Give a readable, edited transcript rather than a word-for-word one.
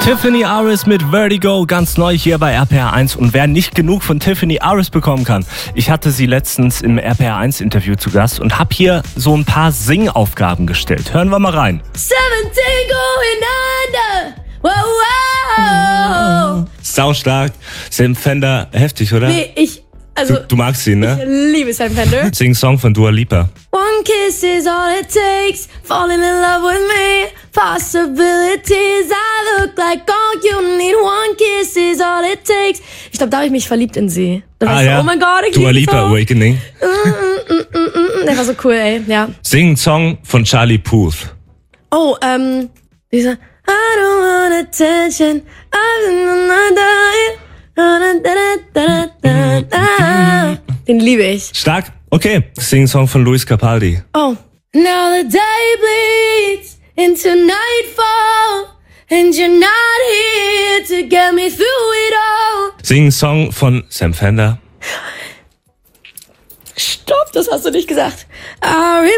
Tiffany Aris mit Vertigo, ganz neu hier bei RPR 1. Und wer nicht genug von Tiffany Aris bekommen kann, ich hatte sie letztens im RPR 1 Interview zu Gast und habe hier so ein paar Singaufgaben gestellt. Hören wir mal rein. 17 going under. Wow, wow. Sau stark. Sam Fender, heftig, oder? Nee, Du magst ihn, ne? Ich liebe Sam Fender. Sing Song von Dua Lipa. One kiss is all it takes. Falling in love with me. Possibilities. I look like all you need. One kiss is all it takes. Ich glaube, da habe ich mich verliebt in sie. Da war ich so, oh mein Gott, ich Dua liebe Lipa so. Awakening. Der war so cool, ey. Ja. Sing Song von Charlie Puth. Oh, dieser I don't want attention. Den liebe ich. Stark. Okay. Sing Song von Luis Capaldi. Oh. Now the day bleeds into nightfall, and you're not here to get me through it all. Sing Song von Sam Fender. Stopp, das hast du nicht gesagt.